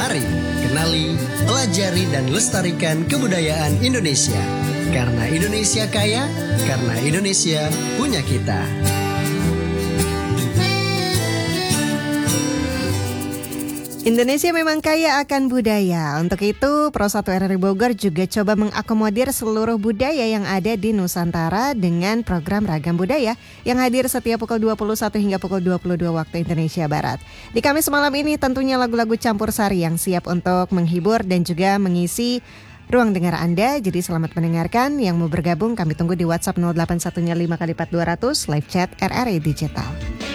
Mari kenali, pelajari dan lestarikan kebudayaan Indonesia. Karena Indonesia kaya, karena Indonesia punya kita. Indonesia memang kaya akan budaya. Untuk itu, Pro 1 RRI Bogor juga coba mengakomodir seluruh budaya yang ada di Nusantara dengan program Ragam Budaya yang hadir setiap pukul 21 hingga pukul 22 waktu Indonesia Barat. Di Kamis malam ini tentunya lagu-lagu campur sari yang siap untuk menghibur dan juga mengisi ruang dengar Anda. Jadi selamat mendengarkan. Yang mau bergabung kami tunggu di WhatsApp 0815 kali 4200 live chat RRI Digital.